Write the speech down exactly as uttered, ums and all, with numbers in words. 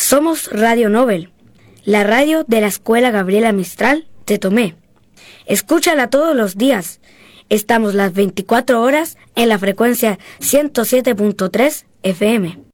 Somos Radio Nobel, la radio de la Escuela Gabriela Mistral de Tomé. Escúchala todos los días. Estamos las veinticuatro horas en la frecuencia ciento siete punto tres F M.